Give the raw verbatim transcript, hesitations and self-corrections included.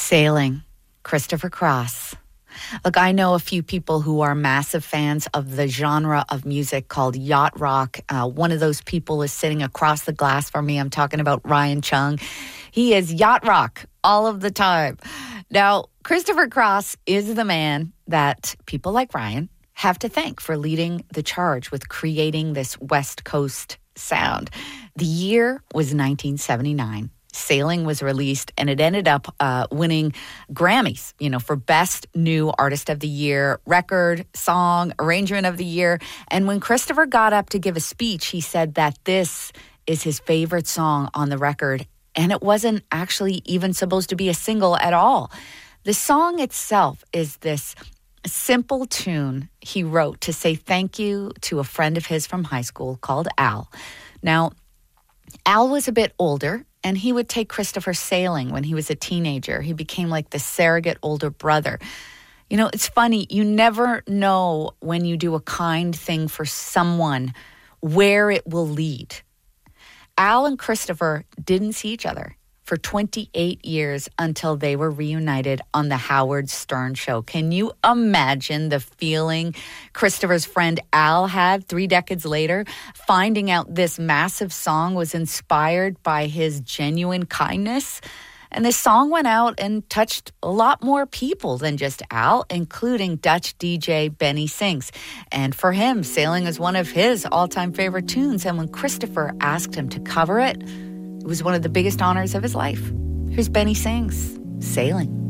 Sailing, Christopher Cross. Look, I know a few people who are massive fans of the genre of music called yacht rock. Uh, one of those people is sitting across the glass from me. I'm talking about Ryan Chung. He is yacht rock all of the time. Now, Christopher Cross is the man that people like Ryan have to thank for leading the charge with creating this West Coast sound. The year was nineteen seventy-nine. Sailing was released, and it ended up uh, winning Grammys, you know, for Best New Artist of the Year, Record, Song, Arrangement of the Year. And when Christopher got up to give a speech, he said that this is his favorite song on the record, and it wasn't actually even supposed to be a single at all. The song itself is this simple tune he wrote to say thank you to a friend of his from high school called Al. Now, Al was a bit older, and he would take Christopher sailing when he was a teenager. He became like the surrogate older brother. You know, it's funny. You never know when you do a kind thing for someone where it will lead. Al and Christopher didn't see each other for twenty-eight years until they were reunited on the Howard Stern show. Can you imagine the feeling Christopher's friend Al had three decades later, finding out this massive song was inspired by his genuine kindness? And this song went out and touched a lot more people than just Al, including Dutch D J Benny Sings. And for him, Sailing is one of his all-time favorite tunes. And when Christopher asked him to cover it, it was one of the biggest honors of his life. Here's Benny Sings, Sailing.